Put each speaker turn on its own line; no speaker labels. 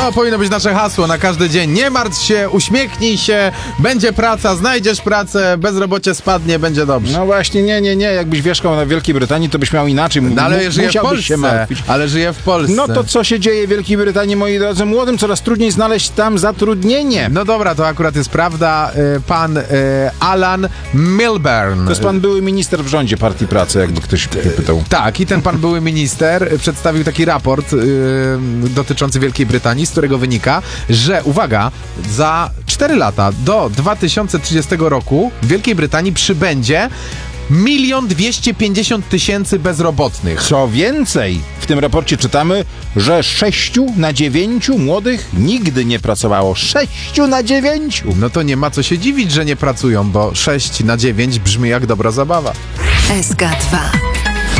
To powinno być nasze hasło na każdy dzień. Nie martw się, uśmiechnij się, będzie praca, znajdziesz pracę, bezrobocie spadnie, będzie dobrze.
No właśnie, nie. Jakbyś wieszkał na Wielkiej Brytanii, to byś miał inaczej.
No, ale żyję w
Musiałbyś się
Polsce.
martwić.
Ale żyję w Polsce.
No to co się dzieje w Wielkiej Brytanii, moi drodzy? Młodym coraz trudniej znaleźć tam zatrudnienie.
No dobra, to akurat jest prawda. Pan Alan Milburn.
To jest pan były minister w rządzie Partii Pracy, jakby ktoś pytał.
Tak, i ten pan były minister przedstawił taki raport dotyczący Wielkiej Brytanii, z którego wynika, że, uwaga, za 4 lata do 2030 roku w Wielkiej Brytanii przybędzie 1 250 000 bezrobotnych.
Co więcej, w tym raporcie czytamy, że 6 na 9 młodych nigdy nie pracowało. 6 na 9!
No to nie ma co się dziwić, że nie pracują, bo 6 na 9 brzmi jak dobra zabawa.
SK2